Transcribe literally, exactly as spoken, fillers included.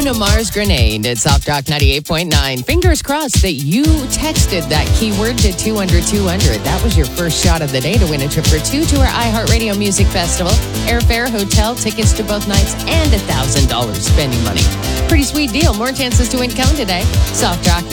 Bruno Mars Grenade at Soft Rock ninety-eight point nine. Fingers crossed that you texted that keyword to two hundred two hundred. That was your first shot of the day to win a trip for two to our iHeartRadio Music Festival. Airfare, hotel, tickets to both nights, and one thousand dollars spending money. Pretty sweet deal. More chances to win coming today. Soft Rock